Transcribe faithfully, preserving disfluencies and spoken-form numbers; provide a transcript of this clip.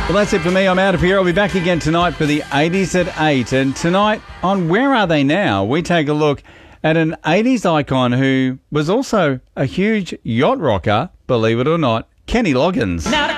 Well, that's it for me. I'm out of here. I'll be back again tonight for the eighties at eight. And tonight on Where Are They Now, we take a look at an eighties icon who was also a huge yacht rocker, believe it or not, Kenny Loggins. Now